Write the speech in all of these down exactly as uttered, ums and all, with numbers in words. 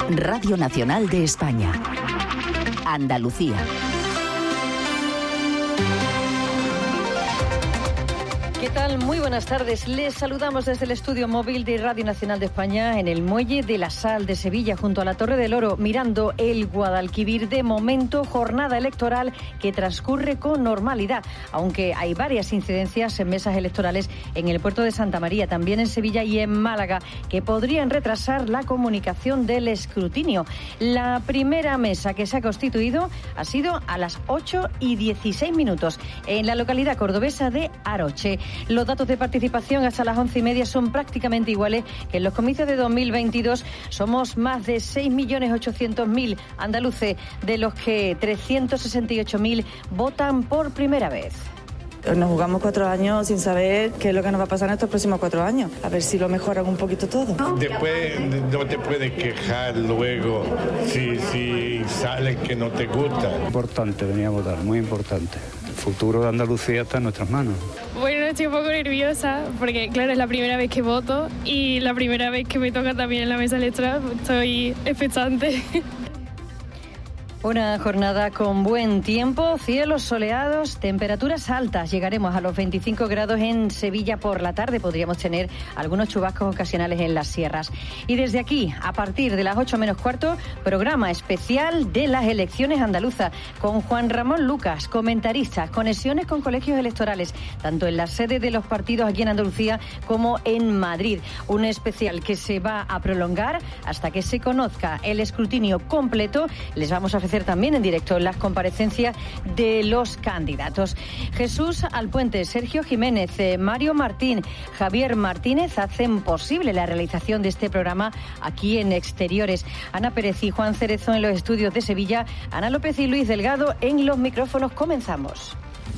Radio Nacional de España. Andalucía. ¿Qué tal? Muy buenas tardes. Les saludamos desde el estudio móvil de Radio Nacional de España en el Muelle de la Sal de Sevilla, junto a la Torre del Oro, mirando el Guadalquivir. De momento, jornada electoral que transcurre con normalidad, aunque hay varias incidencias en mesas electorales en el puerto de Santa María, también en Sevilla y en Málaga, que podrían retrasar la comunicación del escrutinio. La primera mesa que se ha constituido ha sido a las ocho y dieciséis minutos en la localidad cordobesa de Aroche. Los datos de participación hasta las once y media son prácticamente iguales que en los comicios de dos mil veintidós. Somos más de seis millones ochocientos mil andaluces, de los que trescientos sesenta y ocho mil votan por primera vez. Nos jugamos cuatro años sin saber qué es lo que nos va a pasar en estos próximos cuatro años. A ver si lo mejoran un poquito todo. Después no te puedes quejar luego si, si sale que no te gusta. Importante venir a votar, muy importante. El futuro de Andalucía está en nuestras manos. Bueno, estoy un poco nerviosa porque, claro, es la primera vez que voto y la primera vez que me toca también en la mesa electoral. Estoy expectante. Una jornada con buen tiempo, cielos soleados, temperaturas altas. Llegaremos a los veinticinco grados en Sevilla por la tarde. Podríamos tener algunos chubascos ocasionales en las sierras. Y desde aquí, a partir de las ocho menos cuarto, programa especial de las elecciones andaluzas con Juan Ramón Lucas, comentarista, conexiones con colegios electorales, tanto en la sede de los partidos aquí en Andalucía como en Madrid. Un especial que se va a prolongar hasta que se conozca el escrutinio completo. Les vamos a ofrecer también en directo las comparecencias de los candidatos. Jesús Alpuente, Sergio Jiménez, eh, Mario Martín, Javier Martínez hacen posible la realización de este programa aquí en Exteriores. Ana Pérez y Juan Cerezo en los estudios de Sevilla, Ana López y Luis Delgado en los micrófonos. Comenzamos.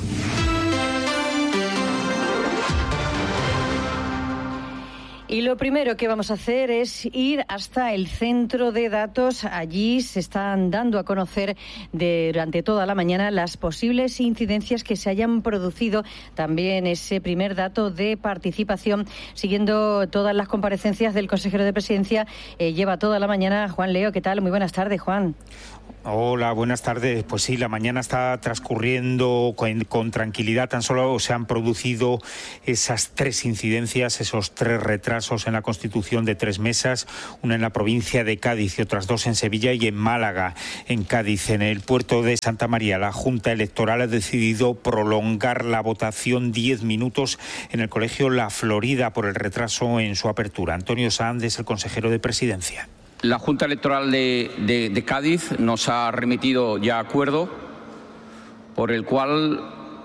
Y lo primero que vamos a hacer es ir hasta el centro de datos. Allí se están dando a conocer de, durante toda la mañana las posibles incidencias que se hayan producido. También ese primer dato de participación, siguiendo todas las comparecencias del consejero de Presidencia. Eh, lleva toda la mañana Juan Leo. ¿Qué tal? Muy buenas tardes, Juan. Hola, buenas tardes. Pues sí, la mañana está transcurriendo con, con tranquilidad. Tan solo se han producido esas tres incidencias, esos tres retrasos en la constitución de tres mesas, una en la provincia de Cádiz y otras dos en Sevilla y en Málaga. En Cádiz, en el puerto de Santa María, la Junta Electoral ha decidido prolongar la votación diez minutos en el colegio La Florida por el retraso en su apertura. Antonio Sanz es el consejero de Presidencia. La Junta Electoral de, de, de Cádiz nos ha remitido ya acuerdo por el cual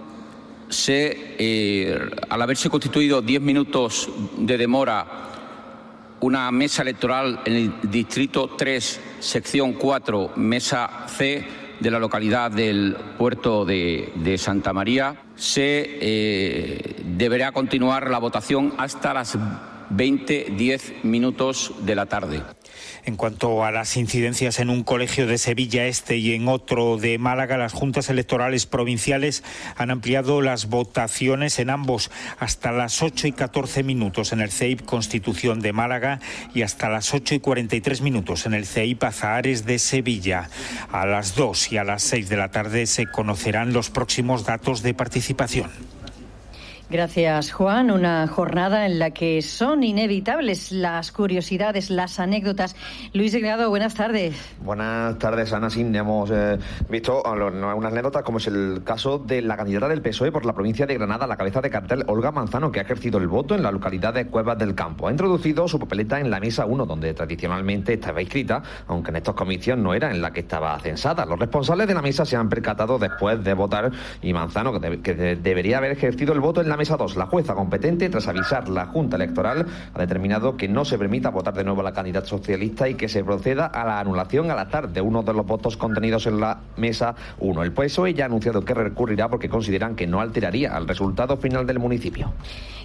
se, eh, al haberse constituido diez minutos de demora una mesa electoral en el distrito tres, sección cuatro, mesa C de la localidad del puerto de, de Santa María, se eh, deberá continuar la votación hasta las veinte diez minutos de la tarde. En cuanto a las incidencias en un colegio de Sevilla Este y en otro de Málaga, las juntas electorales provinciales han ampliado las votaciones en ambos hasta las ocho y catorce minutos en el C E I P Constitución de Málaga y hasta las ocho y cuarenta y tres minutos en el C E I P Azahares de Sevilla. A las dos y a las seis de la tarde se conocerán los próximos datos de participación. Gracias, Juan. Una jornada en la que son inevitables las curiosidades, las anécdotas. Luis Delgado, buenas tardes. Buenas tardes, Ana. Sí, hemos eh, visto unas anécdotas, como es el caso de la candidata del P S O E por la provincia de Granada, a la cabeza de cartel, Olga Manzano, que ha ejercido el voto en la localidad de Cuevas del Campo. Ha introducido su papeleta en la mesa uno, donde tradicionalmente estaba inscrita, aunque en estos comicios no era en la que estaba censada. Los responsables de la mesa se han percatado después de votar y Manzano, que, de, que de, debería haber ejercido el voto en la mesa dos. La jueza competente, tras avisar la Junta Electoral, ha determinado que no se permita votar de nuevo a la candidata socialista y que se proceda a la anulación al azar de uno de los votos contenidos en la mesa uno. El P S O E ya ha anunciado que recurrirá porque consideran que no alteraría el resultado final del municipio.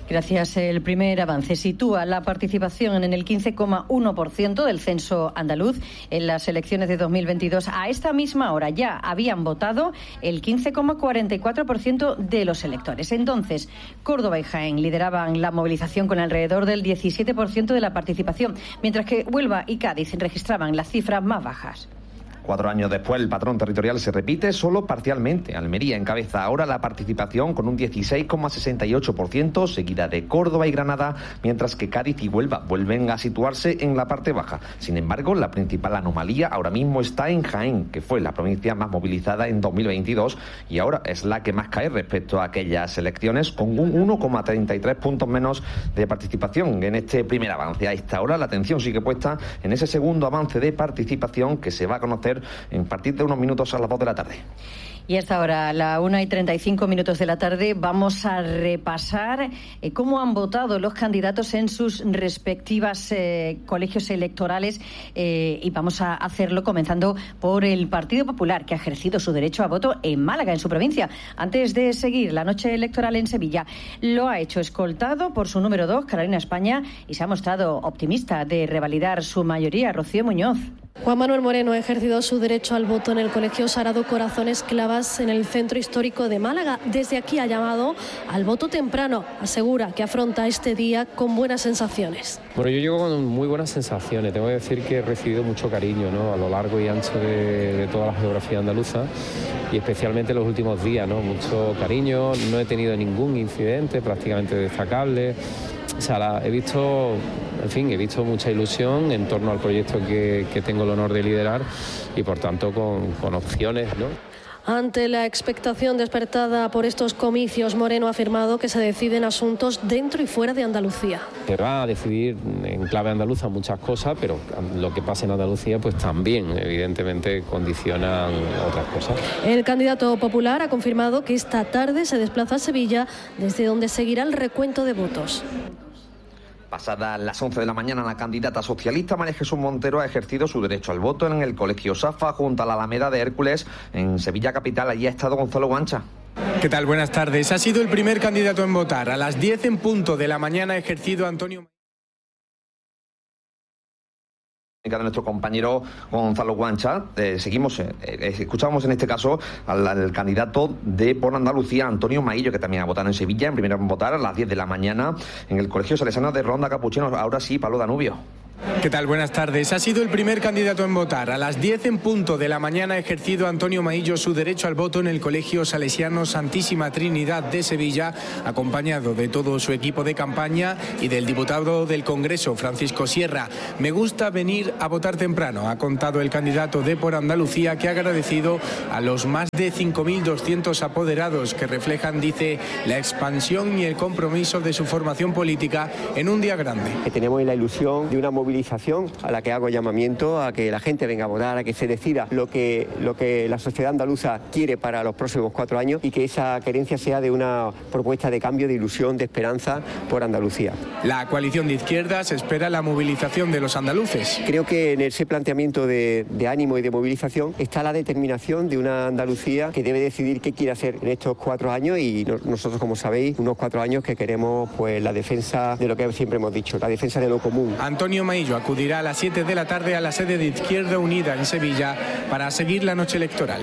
Gracias. El primer avance sitúa la participación en el quince coma uno por ciento del censo andaluz. En las elecciones de dos mil veintidós, a esta misma hora ya habían votado el quince coma cuarenta y cuatro por ciento de los electores. Entonces, Córdoba y Jaén lideraban la movilización con alrededor del diecisiete por ciento de la participación, mientras que Huelva y Cádiz registraban las cifras más bajas. Cuatro años después, el patrón territorial se repite solo parcialmente. Almería encabeza ahora la participación con un dieciséis coma sesenta y ocho por ciento, seguida de Córdoba y Granada, mientras que Cádiz y Huelva vuelven a situarse en la parte baja. Sin embargo, la principal anomalía ahora mismo está en Jaén, que fue la provincia más movilizada en dos mil veintidós y ahora es la que más cae respecto a aquellas elecciones, con un uno coma treinta y tres puntos menos de participación en este primer avance. A esta hora la atención sigue puesta en ese segundo avance de participación que se va a conocer en partir de unos minutos a las dos de la tarde. Y hasta ahora, a la una y treinta y cinco minutos de la tarde, vamos a repasar eh, cómo han votado los candidatos en sus respectivas eh, colegios electorales eh, y vamos a hacerlo comenzando por el Partido Popular, que ha ejercido su derecho a voto en Málaga, en su provincia, antes de seguir la noche electoral en Sevilla. Lo ha hecho escoltado por su número dos, Carolina España, y se ha mostrado optimista de revalidar su mayoría. Rocío Muñoz. Juan Manuel Moreno ha ejercido su derecho al voto en el Colegio Sarado Corazones Clavas en el centro histórico de Málaga. Desde aquí ha llamado al voto temprano. Asegura que afronta este día con buenas sensaciones. Bueno, yo llego con muy buenas sensaciones. Tengo que decir que he recibido mucho cariño, ¿no?, a lo largo y ancho de, de toda la geografía andaluza y especialmente en los últimos días, ¿no? Mucho cariño. No he tenido ningún incidente prácticamente destacable. O sea, la, he visto, en fin, he visto mucha ilusión en torno al proyecto que, que tengo el honor de liderar y, por tanto, con, con opciones, ¿no? Ante la expectación despertada por estos comicios, Moreno ha afirmado que se deciden asuntos dentro y fuera de Andalucía. Se va a decidir en clave andaluza muchas cosas, pero lo que pasa en Andalucía pues también evidentemente condicionan otras cosas. El candidato popular ha confirmado que esta tarde se desplaza a Sevilla, desde donde seguirá el recuento de votos. Pasadas las once de la mañana, la candidata socialista María Jesús Montero ha ejercido su derecho al voto en el Colegio Safa, junto a la Alameda de Hércules, en Sevilla capital. Allí ha estado Gonzalo Guancha. ¿Qué tal? Buenas tardes. Ha sido el primer candidato en votar. A las diez en punto de la mañana ha ejercido Antonio... de nuestro compañero Gonzalo Guancha. Eh, seguimos, eh, eh, escuchábamos en este caso al, al candidato de por Andalucía, Antonio Maillo, que también ha votado en Sevilla, en primero en votar a las diez de la mañana en el Colegio Salesiano de Ronda Capuchinos. Ahora sí, Pablo Danubio. ¿Qué tal? Buenas tardes. Ha sido el primer candidato en votar. A las diez en punto de la mañana ha ejercido Antonio Maillo su derecho al voto en el Colegio Salesiano Santísima Trinidad de Sevilla, acompañado de todo su equipo de campaña y del diputado del Congreso, Francisco Sierra. Me gusta venir a votar temprano, ha contado el candidato de por Andalucía, que ha agradecido a los más de cinco mil doscientos apoderados que reflejan, dice, la expansión y el compromiso de su formación política en un día grande. Que tenemos la ilusión de una movilización a la que hago llamamiento a que la gente venga a votar, a que se decida lo que, lo que la sociedad andaluza quiere para los próximos cuatro años y que esa querencia sea de una propuesta de cambio, de ilusión, de esperanza por Andalucía. La coalición de izquierdas espera la movilización de los andaluces. Creo que en ese planteamiento de, de ánimo y de movilización está la determinación de una Andalucía que debe decidir qué quiere hacer en estos cuatro años y no, nosotros, como sabéis, unos cuatro años que queremos pues la defensa de lo que siempre hemos dicho, la defensa de lo común. Antonio Maillo acudirá a las siete de la tarde a la sede de Izquierda Unida en Sevilla para seguir la noche electoral.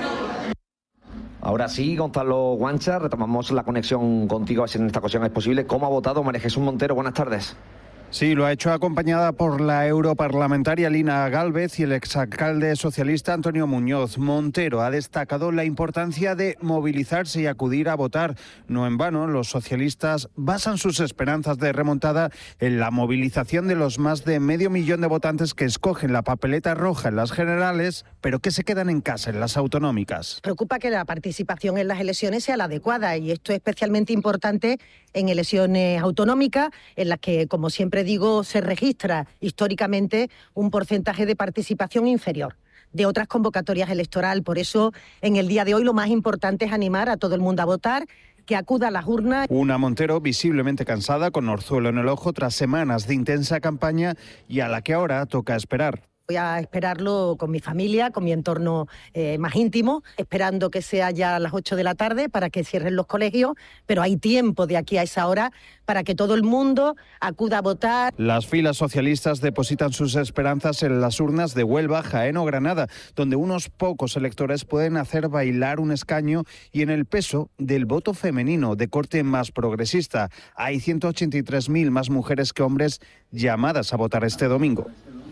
Ahora sí, Gonzalo Guancha, retomamos la conexión contigo, a ver si en esta ocasión es posible. ¿Cómo ha votado María Jesús Montero? Buenas tardes. Sí, lo ha hecho acompañada por la europarlamentaria Lina Gálvez y el exalcalde socialista Antonio Muñoz. Montero ha destacado la importancia de movilizarse y acudir a votar. No en vano, los socialistas basan sus esperanzas de remontada en la movilización de los más de medio millón de votantes que escogen la papeleta roja en las generales, pero que se quedan en casa en las autonómicas. Preocupa que la participación en las elecciones sea la adecuada, y esto es especialmente importante en elecciones autonómicas, en las que, como siempre digo, se registra históricamente un porcentaje de participación inferior de otras convocatorias electorales. Por eso, en el día de hoy, lo más importante es animar a todo el mundo a votar, que acuda a las urnas. Una Montero visiblemente cansada, con orzuelo en el ojo tras semanas de intensa campaña y a la que ahora toca esperar. Voy a esperarlo con mi familia, con mi entorno eh, más íntimo, esperando que sea ya a las ocho de la tarde para que cierren los colegios, pero hay tiempo de aquí a esa hora para que todo el mundo acuda a votar. Las filas socialistas depositan sus esperanzas en las urnas de Huelva, Jaén o Granada, donde unos pocos electores pueden hacer bailar un escaño, y en el peso del voto femenino de corte más progresista. Hay ciento ochenta y tres mil más mujeres que hombres llamadas a votar este domingo.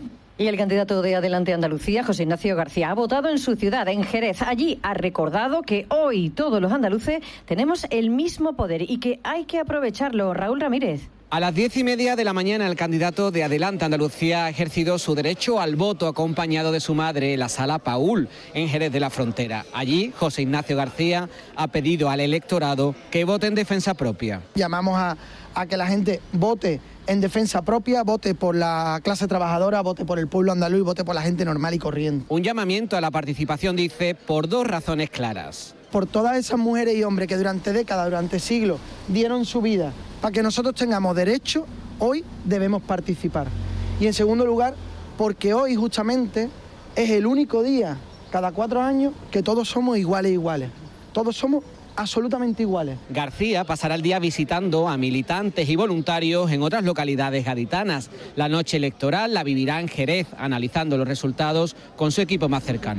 Y el candidato de Adelante Andalucía, José Ignacio García, ha votado en su ciudad, en Jerez. Allí ha recordado que hoy todos los andaluces tenemos el mismo poder y que hay que aprovecharlo. Raúl Ramírez. A las diez y media de la mañana, el candidato de Adelante Andalucía ha ejercido su derecho al voto acompañado de su madre en la Sala Paul, en Jerez de la Frontera. Allí, José Ignacio García ha pedido al electorado que vote en defensa propia. Llamamos a, a que la gente vote en defensa propia, vote por la clase trabajadora, vote por el pueblo andaluz y vote por la gente normal y corriente. Un llamamiento a la participación, dice, por dos razones claras. Por todas esas mujeres y hombres que durante décadas, durante siglos, dieron su vida para que nosotros tengamos derecho, hoy debemos participar. Y en segundo lugar, porque hoy justamente es el único día, cada cuatro años, que todos somos iguales iguales. Todos somos absolutamente iguales. García pasará el día visitando a militantes y voluntarios en otras localidades gaditanas. La noche electoral la vivirá en Jerez, analizando los resultados con su equipo más cercano.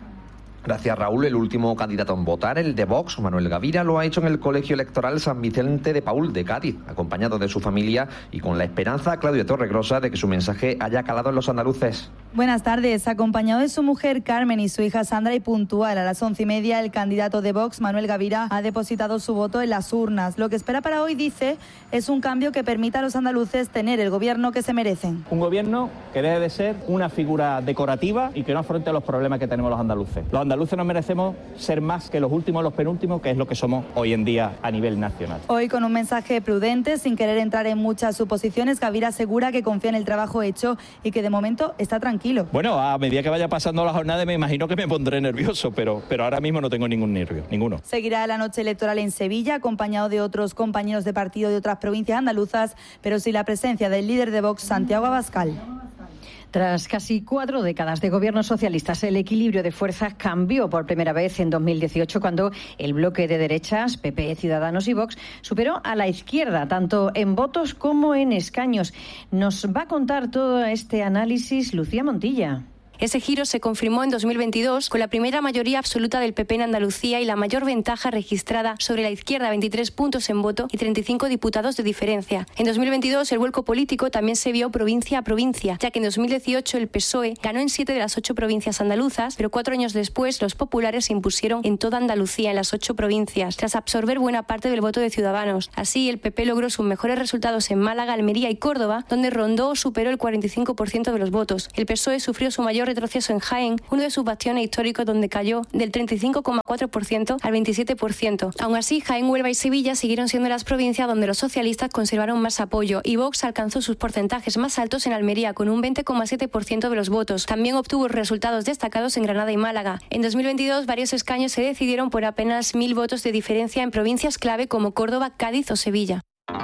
Gracias, Raúl. El último candidato en votar, el de Vox, Manuel Gavira, lo ha hecho en el Colegio Electoral San Vicente de Paúl de Cádiz, acompañado de su familia y con la esperanza, Claudia Torregrosa, de que su mensaje haya calado en los andaluces. Buenas tardes. Acompañado de su mujer Carmen y su hija Sandra, y puntual a las once y media, el candidato de Vox, Manuel Gavira, ha depositado su voto en las urnas. Lo que espera para hoy, dice, es un cambio que permita a los andaluces tener el gobierno que se merecen. Un gobierno que debe de ser una figura decorativa y que no afronte los problemas que tenemos los andaluces. Los andaluces nos merecemos ser más que los últimos, los penúltimos, que es lo que somos hoy en día a nivel nacional. Hoy, con un mensaje prudente, sin querer entrar en muchas suposiciones, Gavira asegura que confía en el trabajo hecho y que de momento está tranquilo. Bueno, a medida que vaya pasando la jornada me imagino que me pondré nervioso, pero, pero ahora mismo no tengo ningún nervio, ninguno. Seguirá la noche electoral en Sevilla, acompañado de otros compañeros de partido de otras provincias andaluzas, pero sin la presencia del líder de Vox, Santiago Abascal. Tras casi cuatro décadas de gobiernos socialistas, el equilibrio de fuerzas cambió por primera vez en dos mil dieciocho, cuando el bloque de derechas, P P, Ciudadanos y Vox, superó a la izquierda, tanto en votos como en escaños. Nos va a contar todo este análisis Lucía Montilla. Ese giro se confirmó en dos mil veintidós con la primera mayoría absoluta del P P en Andalucía y la mayor ventaja registrada sobre la izquierda, veintitrés puntos en voto y treinta y cinco diputados de diferencia. En dos mil veintidós el vuelco político también se vio provincia a provincia, ya que en dos mil dieciocho el P S O E ganó en siete de las ocho provincias andaluzas, pero cuatro años después los populares se impusieron en toda Andalucía, en las ocho provincias, tras absorber buena parte del voto de Ciudadanos. Así, el P P logró sus mejores resultados en Málaga, Almería y Córdoba, donde rondó o superó el cuarenta y cinco por ciento de los votos. El P S O E sufrió su mayor retroceso en Jaén, uno de sus bastiones históricos, donde cayó del treinta y cinco coma cuatro por ciento al veintisiete por ciento. Aún así, Jaén, Huelva y Sevilla siguieron siendo las provincias donde los socialistas conservaron más apoyo, y Vox alcanzó sus porcentajes más altos en Almería, con un veinte coma siete por ciento de los votos. También obtuvo resultados destacados en Granada y Málaga. En dos mil veintidós, varios escaños se decidieron por apenas mil votos de diferencia en provincias clave como Córdoba, Cádiz o Sevilla.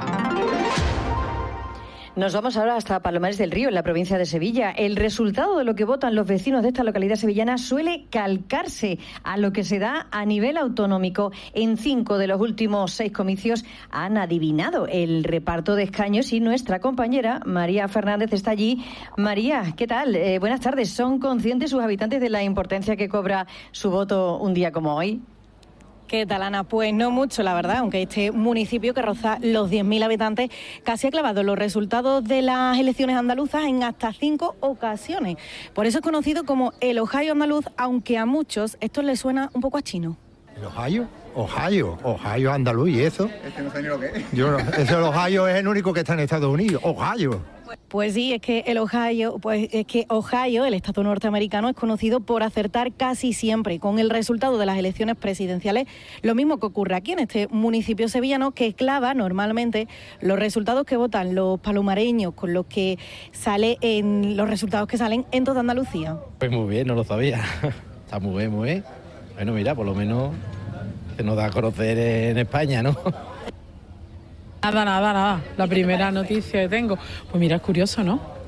Nos vamos ahora hasta Palomares del Río, en la provincia de Sevilla. El resultado de lo que votan los vecinos de esta localidad sevillana suele calcarse a lo que se da a nivel autonómico. En cinco de los últimos seis comicios han adivinado el reparto de escaños y nuestra compañera María Fernández está allí. María, ¿qué tal? Eh, buenas tardes. ¿Son conscientes sus habitantes de la importancia que cobra su voto un día como hoy? ¿Qué tal, Ana? Pues no mucho, la verdad, aunque este municipio que roza los diez mil habitantes casi ha clavado los resultados de las elecciones andaluzas en hasta cinco ocasiones. Por eso es conocido como el Ohio andaluz, aunque a muchos esto les suena un poco a chino. ¿El Ohio? Ohio, Ohio andaluz, ¿y eso? Es que no sé ni lo que es. Yo no, eso el Ohio es el único que está en Estados Unidos, Ohio. Pues sí, es que el Ohio, pues es que Ohio, el estado norteamericano, es conocido por acertar casi siempre con el resultado de las elecciones presidenciales. Lo mismo que ocurre aquí en este municipio sevillano, que clava normalmente los resultados que votan los palomareños con los que sale en los resultados que salen en toda Andalucía. Pues muy bien, no lo sabía. Está muy bien, muy bien. Bueno, mira, por lo menos se nos da a conocer en España, ¿no? Nada, nada, nada. La primera noticia que tengo. Pues mira, es curioso, ¿no?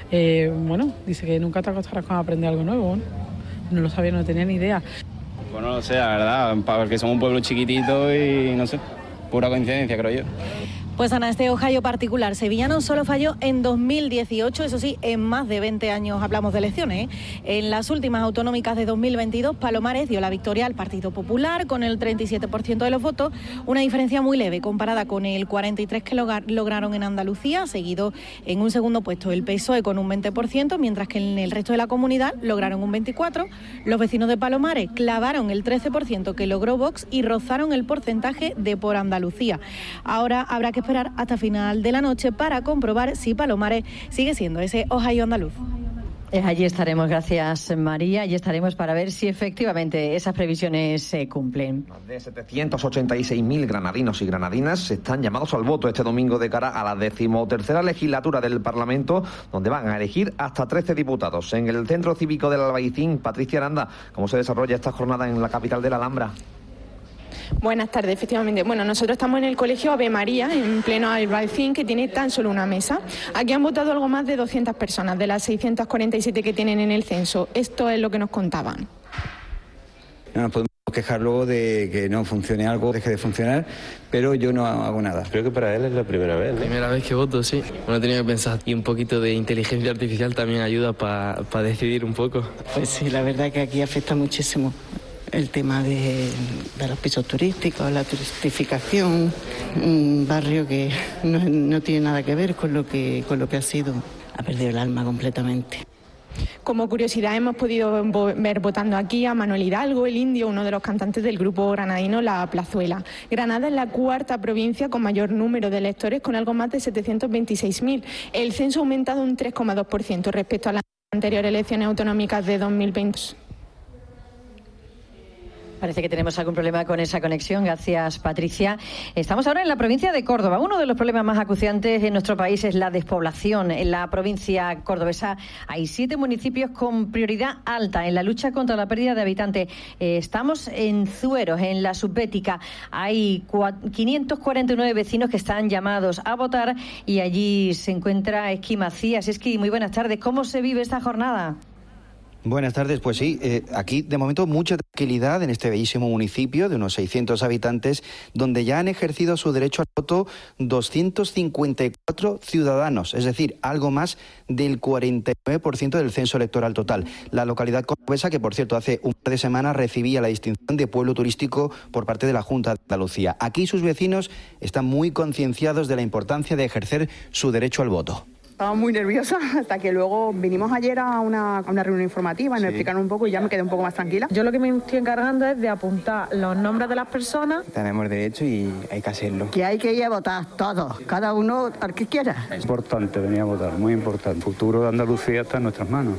Eh, bueno, dice que nunca te acostarás con aprender algo nuevo. Bueno, no lo sabía, no tenía ni idea. Bueno, no sé, la verdad, porque somos un pueblo chiquitito y no sé, pura coincidencia, creo yo. Pues Ana, este Ohio particular sevillano solo falló en dos mil dieciocho, eso sí, en más de veinte años hablamos de elecciones, ¿eh? En las últimas autonómicas de dos mil veintidós, Palomares dio la victoria al Partido Popular con el treinta y siete por ciento de los votos, una diferencia muy leve comparada con el cuarenta y tres por ciento que lograron en Andalucía, seguido en un segundo puesto el P S O E con un veinte por ciento, mientras que en el resto de la comunidad lograron un veinticuatro por ciento. Los vecinos de Palomares clavaron el trece por ciento que logró Vox y rozaron el porcentaje de Por Andalucía. Ahora habrá que esperar hasta final de la noche para comprobar si Palomares sigue siendo ese Ohio andaluz. Allí estaremos, gracias María, allí estaremos para ver si efectivamente esas previsiones se cumplen. Más de setecientos ochenta y seis mil granadinos y granadinas están llamados al voto este domingo de cara a la decimotercera legislatura del Parlamento, donde van a elegir hasta trece diputados. En el Centro Cívico del Albaicín, Patricia Aranda, ¿cómo se desarrolla esta jornada en la capital de la Alhambra? Buenas tardes, efectivamente. Bueno, nosotros estamos en el colegio Ave María, en pleno Albaicín, que tiene tan solo una mesa. Aquí han votado algo más de doscientas personas, de las seiscientas cuarenta y siete que tienen en el censo. Esto es lo que nos contaban. No nos podemos quejar luego de que no funcione algo, deje de funcionar, pero yo no hago nada. Creo que para él es la primera vez, ¿no? Primera vez que voto, sí. Bueno, tenía que pensar. Y un poquito de inteligencia artificial también ayuda para pa decidir un poco. Pues sí, la verdad que aquí afecta muchísimo el tema de, de los pisos turísticos, la turistificación, un barrio que no, no tiene nada que ver con lo que, con lo que ha sido. Ha perdido el alma completamente. Como curiosidad, hemos podido ver votando aquí a Manuel Hidalgo, el indio, uno de los cantantes del grupo granadino La Plazuela. Granada es la cuarta provincia con mayor número de electores, con algo más de setecientos veintiséis mil. El censo ha aumentado un tres coma dos por ciento respecto a las anteriores elecciones autonómicas de dos mil veinte. Parece que tenemos algún problema con esa conexión. Gracias, Patricia. Estamos ahora en la provincia de Córdoba. Uno de los problemas más acuciantes en nuestro país es la despoblación. En la provincia cordobesa hay siete municipios con prioridad alta en la lucha contra la pérdida de habitantes. Eh, estamos en Zueros, en la Subbética. Hay quinientos cuarenta y nueve vecinos que están llamados a votar y allí se encuentra Esqui Macías. Esqui, muy buenas tardes. ¿Cómo se vive esta jornada? Buenas tardes, pues sí, eh, aquí de momento mucha tranquilidad en este bellísimo municipio de unos seiscientos habitantes, donde ya han ejercido su derecho al voto doscientos cincuenta y cuatro ciudadanos, es decir, algo más del cuarenta y nueve por ciento del censo electoral total. La localidad cordobesa, que por cierto hace un par de semanas recibía la distinción de pueblo turístico por parte de la Junta de Andalucía. Aquí sus vecinos están muy concienciados de la importancia de ejercer su derecho al voto. Estaba muy nerviosa hasta que luego vinimos ayer a una, a una reunión informativa, sí. Nos explicaron un poco y ya me quedé un poco más tranquila. Yo lo que me estoy encargando es de apuntar los nombres de las personas. Tenemos derecho y hay que hacerlo. Que hay que ir a votar todos, cada uno al que quiera. Es importante venir a votar, muy importante. El futuro de Andalucía está en nuestras manos.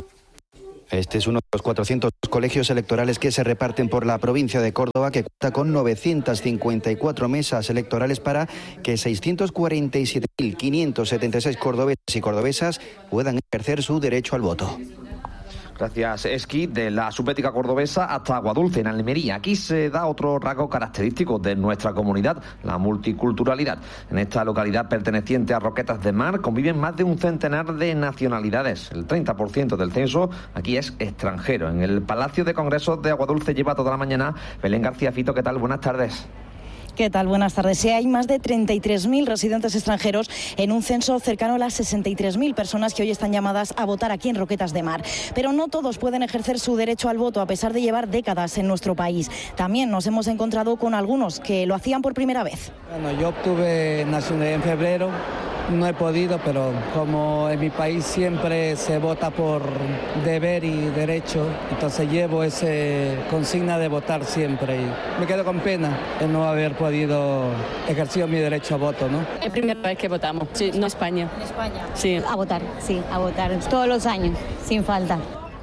Este es uno de los cuatrocientos colegios electorales que se reparten por la provincia de Córdoba, que cuenta con novecientos cincuenta y cuatro mesas electorales para que seiscientos cuarenta y siete mil quinientos setenta y seis cordobeses y cordobesas puedan ejercer su derecho al voto. Gracias, Esqui. De la Subbética cordobesa hasta Aguadulce, en Almería. Aquí se da otro rasgo característico de nuestra comunidad, la multiculturalidad. En esta localidad perteneciente a Roquetas de Mar conviven más de un centenar de nacionalidades. El treinta por ciento del censo aquí es extranjero. En el Palacio de Congresos de Aguadulce lleva toda la mañana Belén García Fito. ¿Qué tal? Buenas tardes. ¿Qué tal? Buenas tardes. Sí, hay más de treinta y tres mil residentes extranjeros en un censo cercano a las sesenta y tres mil personas que hoy están llamadas a votar aquí en Roquetas de Mar. Pero no todos pueden ejercer su derecho al voto a pesar de llevar décadas en nuestro país. También nos hemos encontrado con algunos que lo hacían por primera vez. Bueno, yo obtuve nacionalidad en febrero. No he podido, pero como en mi país siempre se vota por deber y derecho, entonces llevo esa consigna de votar siempre y me quedo con pena de no haber podido ejercer mi derecho a voto, ¿no? Es la primera vez que votamos, sí, no España. ¿En España? Sí. A votar, sí, a votar todos los años, sin falta.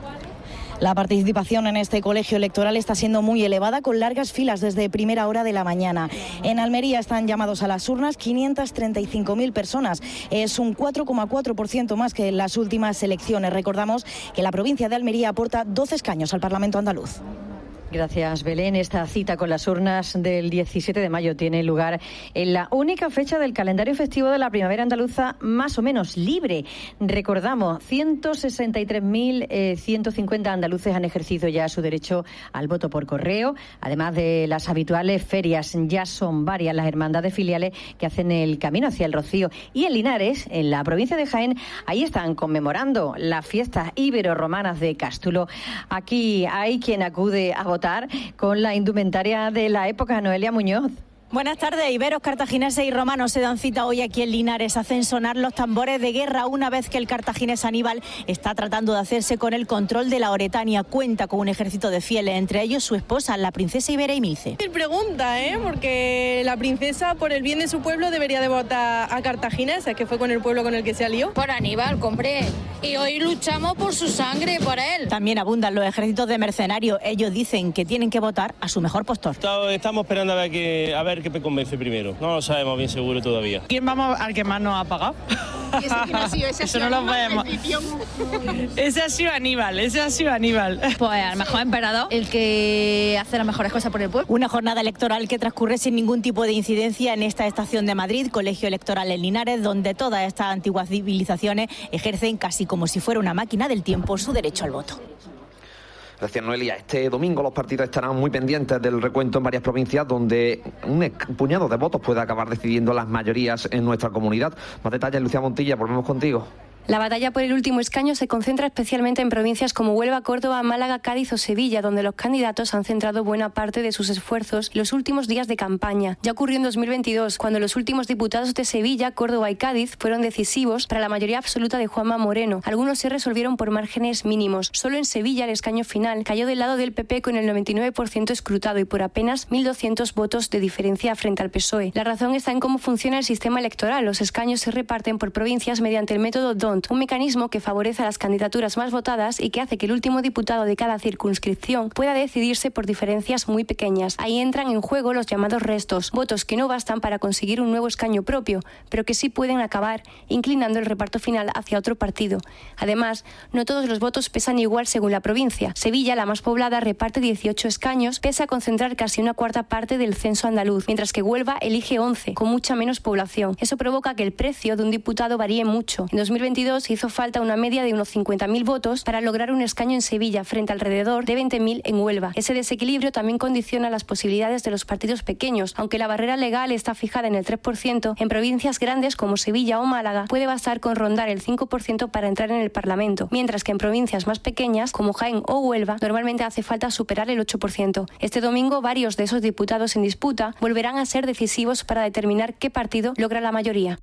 La participación en este colegio electoral está siendo muy elevada, con largas filas desde primera hora de la mañana. En Almería están llamados a las urnas quinientas treinta y cinco mil personas. Es un cuatro coma cuatro por ciento más que en las últimas elecciones. Recordamos que la provincia de Almería aporta doce escaños al Parlamento andaluz. Gracias, Belén. Esta cita con las urnas del diecisiete de mayo tiene lugar en la única fecha del calendario festivo de la primavera andaluza más o menos libre. Recordamos, ciento sesenta y tres mil ciento cincuenta andaluces han ejercido ya su derecho al voto por correo. Además de las habituales ferias, ya son varias las hermandades filiales que hacen el camino hacia el Rocío. Y en Linares, en la provincia de Jaén, ahí están conmemorando las fiestas ibero-romanas de Cástulo. Aquí hay quien acude a votar con la indumentaria de la época. Noelia Muñoz. Buenas tardes. Iberos, cartagineses y romanos se dan cita hoy aquí en Linares. Hacen sonar los tambores de guerra una vez que el cartaginés Aníbal está tratando de hacerse con el control de la Oretania. Cuenta con un ejército de fieles, entre ellos su esposa, la princesa Ibera Emilce. Pregunta, ¿eh? Porque la princesa, por el bien de su pueblo, debería de votar a cartagineses, que fue con el pueblo con el que se alió. Por Aníbal, hombre. Y hoy luchamos por su sangre, por él. También abundan los ejércitos de mercenarios. Ellos dicen que tienen que votar a su mejor postor. Estamos esperando a ver que, a ver qué me convence primero. No lo sabemos bien seguro todavía. ¿Quién vamos al que más nos ha pagado? ¿Y ese quién ha sido? ¿Ese Eso no lo sabemos. Ese ha sido Aníbal, ese ha sido Aníbal. Pues al mejor emperador, el que hace las mejores cosas por el pueblo. Una jornada electoral que transcurre sin ningún tipo de incidencia en esta estación de Madrid, colegio electoral en Linares, donde todas estas antiguas civilizaciones ejercen casi como si fuera una máquina del tiempo su derecho al voto. Gracias, Noelia. Este domingo los partidos estarán muy pendientes del recuento en varias provincias donde un puñado de votos puede acabar decidiendo las mayorías en nuestra comunidad. Más detalles, Lucía Montilla, volvemos contigo. La batalla por el último escaño se concentra especialmente en provincias como Huelva, Córdoba, Málaga, Cádiz o Sevilla, donde los candidatos han centrado buena parte de sus esfuerzos en los últimos días de campaña. Ya ocurrió en dos mil veintidós, cuando los últimos diputados de Sevilla, Córdoba y Cádiz fueron decisivos para la mayoría absoluta de Juanma Moreno. Algunos se resolvieron por márgenes mínimos. Solo en Sevilla el escaño final cayó del lado del P P con el noventa y nueve por ciento escrutado y por apenas mil doscientos votos de diferencia frente al P S O E. La razón está en cómo funciona el sistema electoral. Los escaños se reparten por provincias mediante el método D O N T, un mecanismo que favorece a las candidaturas más votadas y que hace que el último diputado de cada circunscripción pueda decidirse por diferencias muy pequeñas. Ahí entran en juego los llamados restos, votos que no bastan para conseguir un nuevo escaño propio, pero que sí pueden acabar inclinando el reparto final hacia otro partido. Además, no todos los votos pesan igual según la provincia. Sevilla, la más poblada, reparte dieciocho escaños, pese a concentrar casi una cuarta parte del censo andaluz, mientras que Huelva elige once, con mucha menos población. Eso provoca que el precio de un diputado varíe mucho. En dos mil veintidós hizo falta una media de unos cincuenta mil votos para lograr un escaño en Sevilla frente a alrededor de veinte mil en Huelva. Ese desequilibrio también condiciona las posibilidades de los partidos pequeños. Aunque la barrera legal está fijada en el tres por ciento, en provincias grandes como Sevilla o Málaga puede bastar con rondar el cinco por ciento para entrar en el Parlamento, mientras que en provincias más pequeñas como Jaén o Huelva normalmente hace falta superar el ocho por ciento. Este domingo varios de esos diputados en disputa volverán a ser decisivos para determinar qué partido logra la mayoría.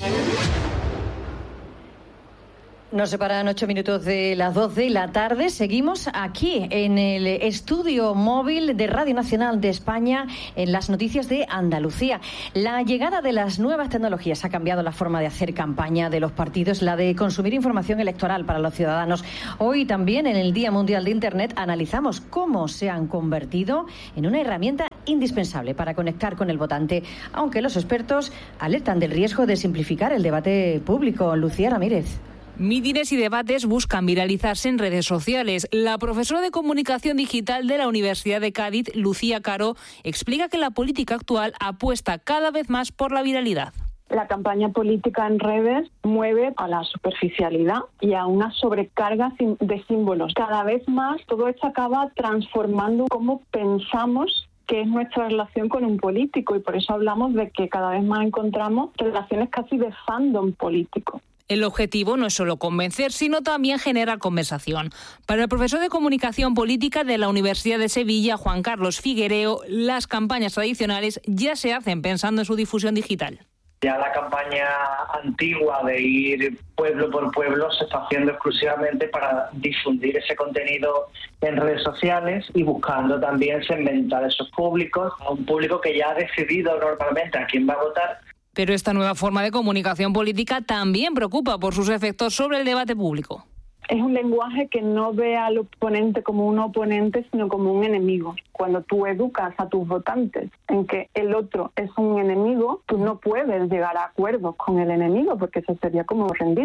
Nos separan ocho minutos de las dos de la tarde. Seguimos aquí en el estudio móvil de Radio Nacional de España en las noticias de Andalucía. La llegada de las nuevas tecnologías ha cambiado la forma de hacer campaña de los partidos, la de consumir información electoral para los ciudadanos. Hoy también, en el Día Mundial de Internet, analizamos cómo se han convertido en una herramienta indispensable para conectar con el votante, aunque los expertos alertan del riesgo de simplificar el debate público. Lucía Ramírez. Mítines y debates buscan viralizarse en redes sociales. La profesora de Comunicación Digital de la Universidad de Cádiz, Lucía Caro, explica que la política actual apuesta cada vez más por la viralidad. La campaña política en redes mueve a la superficialidad y a una sobrecarga de símbolos. Cada vez más todo esto acaba transformando cómo pensamos que es nuestra relación con un político, y por eso hablamos de que cada vez más encontramos relaciones casi de fandom político. El objetivo no es solo convencer, sino también generar conversación. Para el profesor de Comunicación Política de la Universidad de Sevilla, Juan Carlos Figuereo, las campañas tradicionales ya se hacen pensando en su difusión digital. Ya la campaña antigua de ir pueblo por pueblo se está haciendo exclusivamente para difundir ese contenido en redes sociales y buscando también segmentar esos públicos, a un público que ya ha decidido normalmente a quién va a votar. Pero esta nueva forma de comunicación política también preocupa por sus efectos sobre el debate público. Es un lenguaje que no ve al oponente como un oponente, sino como un enemigo. Cuando tú educas a tus votantes en que el otro es un enemigo, tú no puedes llegar a acuerdos con el enemigo, porque eso sería como rendirse.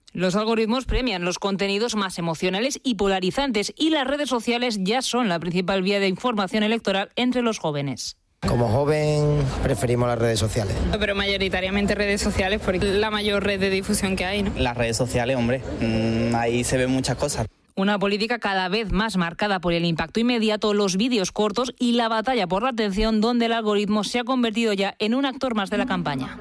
Los algoritmos premian los contenidos más emocionales y polarizantes, y las redes sociales ya son la principal vía de información electoral entre los jóvenes. Como joven preferimos las redes sociales. Pero mayoritariamente redes sociales porque es la mayor red de difusión que hay, ¿no? Las redes sociales, hombre, mmm, ahí se ven muchas cosas. Una política cada vez más marcada por el impacto inmediato, los vídeos cortos y la batalla por la atención, donde el algoritmo se ha convertido ya en un actor más de la campaña.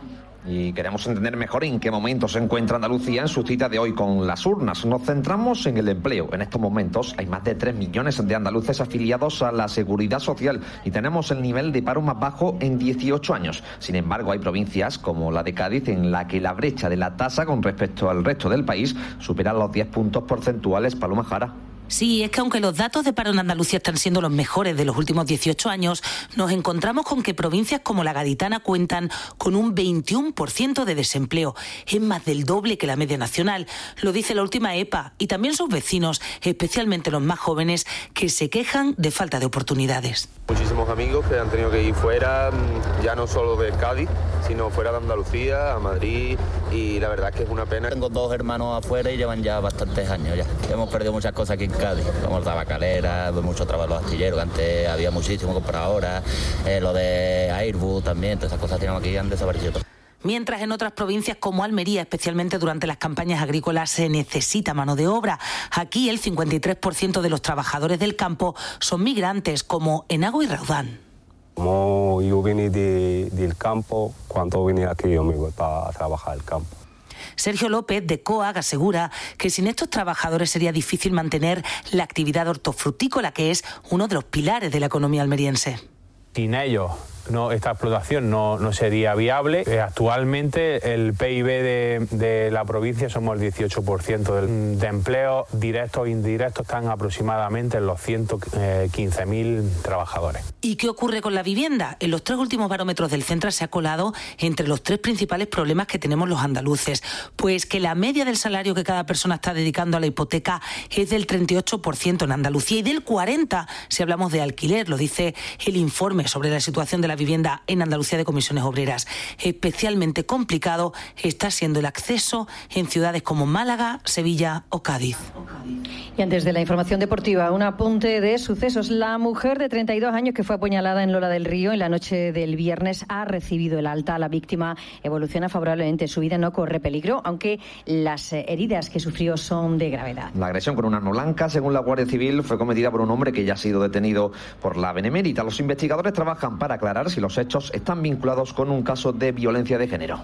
Y queremos entender mejor en qué momento se encuentra Andalucía en su cita de hoy con las urnas. Nos centramos en el empleo. En estos momentos hay más de tres millones de andaluces afiliados a la Seguridad Social y tenemos el nivel de paro más bajo en dieciocho años. Sin embargo, hay provincias como la de Cádiz en la que la brecha de la tasa con respecto al resto del país supera los diez puntos porcentuales. Paloma Jara. Sí, es que aunque los datos de paro en Andalucía están siendo los mejores de los últimos dieciocho años, nos encontramos con que provincias como la gaditana cuentan con un veintiuno por ciento de desempleo. Es más del doble que la media nacional, lo dice la última E P A, y también sus vecinos, especialmente los más jóvenes, que se quejan de falta de oportunidades. Muchísimos amigos que han tenido que ir fuera, ya no solo de Cádiz, sino fuera de Andalucía, a Madrid, y la verdad es que es una pena. Tengo dos hermanos afuera y llevan ya bastantes años ya. Hemos perdido muchas cosas aquí en Cádiz, como la tabacalera, mucho trabajo los astilleros, que antes había muchísimo, pero ahora eh, lo de Airbus también, todas esas cosas tenemos aquí han desaparecido. Mientras en otras provincias como Almería, especialmente durante las campañas agrícolas, se necesita mano de obra. Aquí el cincuenta y tres por ciento de los trabajadores del campo son migrantes, como en Agua y Raudán. Como yo vine de, del campo, cuando vine aquí yo me voy para trabajar el campo. Sergio López, de COAG, asegura que sin estos trabajadores sería difícil mantener la actividad hortofrutícola, que es uno de los pilares de la economía almeriense. Sin ellos, no, esta explotación no, no sería viable. Eh, actualmente el P I B de, de la provincia somos el dieciocho por ciento de, de empleos directos e indirectos, están aproximadamente en los ciento quince mil trabajadores. ¿Y qué ocurre con la vivienda? En los tres últimos barómetros del Centra se ha colado entre los tres principales problemas que tenemos los andaluces. Pues que la media del salario que cada persona está dedicando a la hipoteca es del treinta y ocho por ciento en Andalucía y del cuarenta por ciento si hablamos de alquiler, lo dice el informe sobre la situación de la vivienda en Andalucía de Comisiones Obreras. Especialmente complicado está siendo el acceso en ciudades como Málaga, Sevilla o Cádiz. Y antes de la información deportiva, un apunte de sucesos. La mujer de treinta y dos años que fue apuñalada en Lola del Río en la noche del viernes ha recibido el alta. La víctima evoluciona favorablemente. Su vida no corre peligro, aunque las heridas que sufrió son de gravedad. La agresión con un arma blanca, según la Guardia Civil, fue cometida por un hombre que ya ha sido detenido por la Benemérita. Los investigadores trabajan para aclarar si los hechos están vinculados con un caso de violencia de género.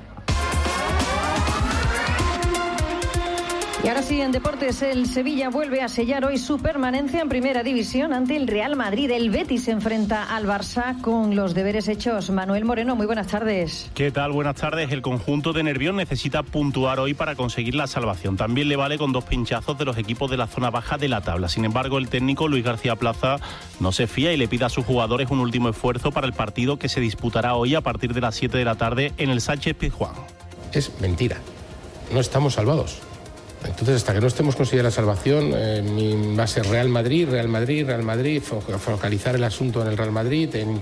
Y ahora sí, en deportes, el Sevilla vuelve a sellar hoy su permanencia en Primera División ante el Real Madrid. El Betis se enfrenta al Barça con los deberes hechos. Manuel Moreno, muy buenas tardes. ¿Qué tal? Buenas tardes. El conjunto de Nervión necesita puntuar hoy para conseguir la salvación. También le vale con dos pinchazos de los equipos de la zona baja de la tabla. Sin embargo, el técnico Luis García Plaza no se fía y le pide a sus jugadores un último esfuerzo para el partido que se disputará hoy a partir de las siete de la tarde en el Sánchez Pizjuán. Es mentira. No estamos salvados. Entonces, hasta que no estemos consiguiendo la salvación, eh, va a ser Real Madrid, Real Madrid, Real Madrid, focalizar el asunto en el Real Madrid, en